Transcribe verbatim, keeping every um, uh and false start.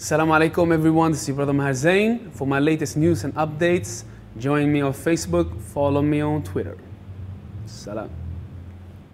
Assalamu alaikum everyone, this is your brother Maher Zain. For my latest news and updates, join me on Facebook, follow me on Twitter. Salam.